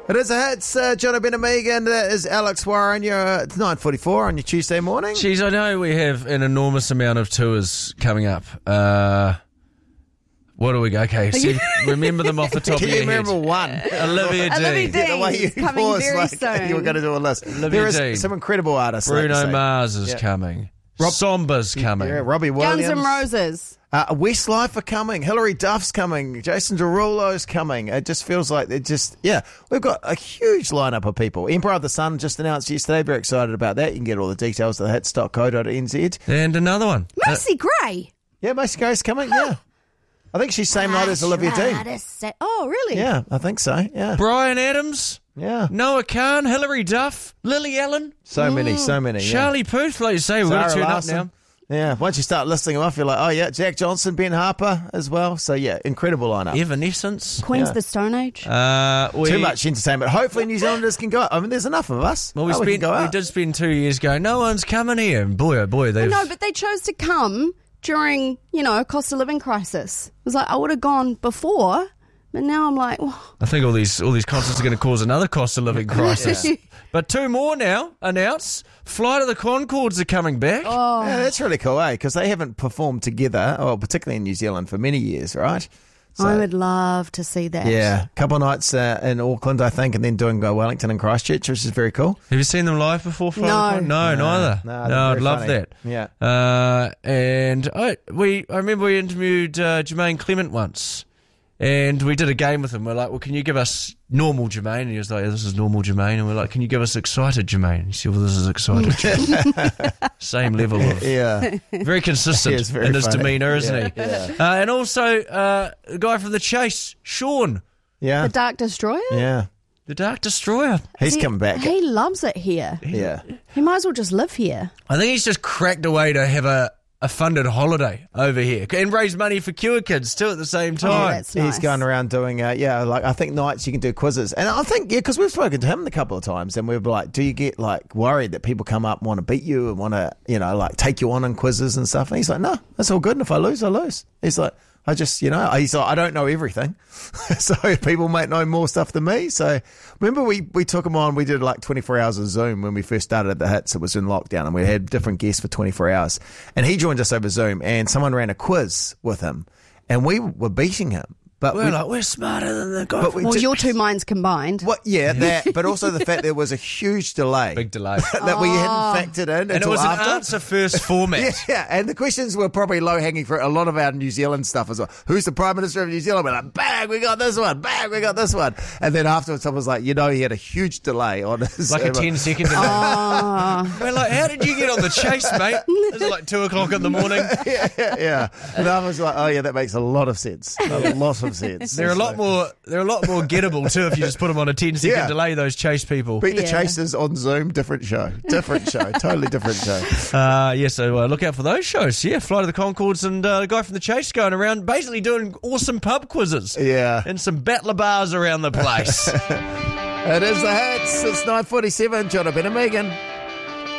It is a hits, John O'Benamigan. That is Alex Warren. It's 9:44 on your Tuesday morning. Jeez, I know we have an enormous amount of tours coming up. What do we go? Okay, remember them off the top of your head. Can you remember one? Olivia Dean. The way you coming paused, very soon. You were going to do a list. There is some incredible artists. Bruno Mars is coming. Samba's coming. Yeah, Robbie Williams. Guns N' Roses. Westlife are coming. Hilary Duff's coming. Jason Derulo's coming. It just feels like we've got a huge lineup of people. Emperor of the Sun just announced yesterday. Very excited about that. You can get all the details at hits.co.nz. And another one. Macy Gray. Yeah, Macy Gray's coming. Yeah. I think she's same night as Olivia Dean. Oh, really? Yeah, I think so. Yeah. Brian Adams. Yeah. Noah Khan, Hilary Duff, Lily Allen. So many. Yeah. Charlie Puth, like you say, we've got to tune up now. Yeah, once you start listing them off, you're like, oh yeah, Jack Johnson, Ben Harper as well. So yeah, incredible lineup. Evanescence. Queens of the Stone Age. Too much entertainment. Hopefully New Zealanders can go. I mean, there's enough of us. Well, we did spend 2 years going, no one's coming here. And boy, oh boy, they've... No, but they chose to come during, a cost of living crisis. It was like, I would have gone before, but now I'm like, oh. I think all these concerts are going to cause another cost of living crisis. But 2 more now announced. Flight of the Conchords are coming back. Oh. Yeah, that's really cool, because they haven't performed together, particularly in New Zealand, for many years, right? So, I would love to see that. Yeah, a couple of nights in Auckland, I think, and then doing Wellington and Christchurch, which is very cool. Have you seen them live before? No. Neither. No, I'd love funny. that. Yeah. And I remember we interviewed Jermaine Clement once. And we did a game with him. We're like, well, can you give us normal Jermaine? And he was like, yeah, this is normal Jermaine. And we're like, can you give us excited Jermaine? And he said, well, this is excited Jermaine. Same level of... Yeah. Very consistent very in his funny. demeanour, isn't he? Yeah. And also, the guy from The Chase, Sean. Yeah. The Dark Destroyer? Yeah. The Dark Destroyer. He's coming back. He loves it here. Yeah. He might as well just live here. I think he's just cracked away to have a funded holiday over here and raise money for Cure Kids too at the same time. Oh, that's nice. He's going around doing, I think nights you can do quizzes. And I think, because we've spoken to him a couple of times and we're like, do you get worried that people come up and want to beat you and want to, take you on in quizzes and stuff? And he's like, no, that's all good. And if I lose, I lose. He's like, he's like, I don't know everything. So people might know more stuff than me. So remember we took him on, we did 24 hours of Zoom when we first started at the Hits. It was in lockdown and we had different guests for 24 hours. And he joined us over Zoom and someone ran a quiz with him and we were beating him. But we're smarter than the guy. Well, your two minds combined. That, but also the fact there was a huge delay. Big delay. that we hadn't factored in. And it was after. an answer first format. Yeah, and the questions were probably low-hanging for a lot of our New Zealand stuff as well. Who's the Prime Minister of New Zealand? We're like, bang, we got this one. Bang, we got this one. And then afterwards, someone was like, he had a huge delay on his... Like a 10-second delay. We're like, how did you get on the Chase, mate? Is it like 2 o'clock in the morning? Yeah. And I was like, oh, yeah, that makes a lot of sense. A lot of sense. They're a lot more gettable too if you just put them on a 10-second delay, those Chase people. Beat the Chasers on Zoom, different show, totally different show. So look out for those shows. Yeah, Flight of the Conchords and the guy from The Chase going around basically doing awesome pub quizzes. Yeah. And some battler bars around the place. It is the Hits. It's 9:47. John O'Benamigan.